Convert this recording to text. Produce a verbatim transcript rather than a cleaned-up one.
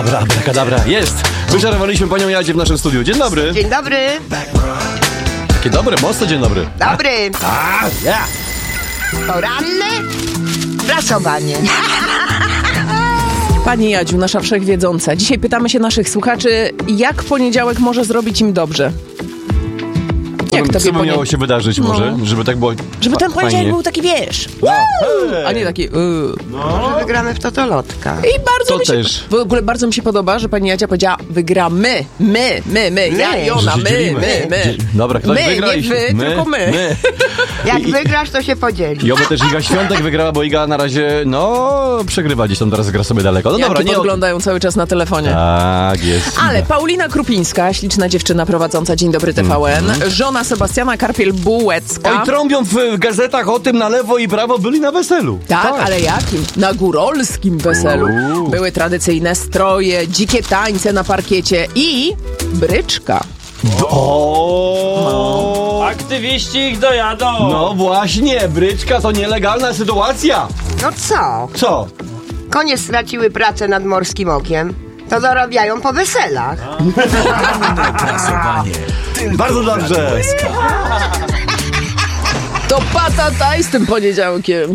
Dobra, abrakadabra, jest! Wyczarowaliśmy panią Jadzie w naszym studiu. Dzień dobry. Dzień dobry. Takie dobre, mocno dzień dobry. Dobry. A, ja! Poranne prasowanie. Pani Jadziu, nasza wszechwiedząca. Dzisiaj pytamy się naszych słuchaczy, jak poniedziałek może zrobić im dobrze? Jak Co by tobie miało ponie... się wydarzyć może? No. Żeby tak było Żeby ten poniedziałek fajnie. był taki, wiesz, No. woo! A nie taki... Yy. Może wygramy w totolotka. I bardzo To mi się, też. w ogóle bardzo mi się podoba, że pani Jadzia powiedziała, wygramy, my, my, my, ja My. i ona, Że się my, dzielimy. my, my. Dzie- Dobra, ktoś My, wygra nie i- wy, tylko my. Jak I- wygrasz, to się podzieli. I oby też Iga Świątek wygrała, bo Iga na razie, no, przegrywa gdzieś tam, teraz gra sobie daleko. No Jak dobra, nie... podglądają cały czas na telefonie. Tak, jest. Ale Paulina Krupińska, śliczna dziewczyna prowadząca Dzień Dobry T V N, żona Sebastiana Karpiel-Bułecka. Oj, trąbią w gazetach o tym na lewo i prawo, byli na weselu. Tak, ale jakim? Na górolskim weselu. Uuu. Były tradycyjne stroje, dzikie tańce na parkiecie i bryczka. O. Aktywiści ich dojadą! No właśnie, bryczka to nielegalna sytuacja. No co? Co? Konie straciły pracę nad Morskim Okiem. To zarabiają po weselach. Bardzo dobrze. To patataj z tym poniedziałkiem.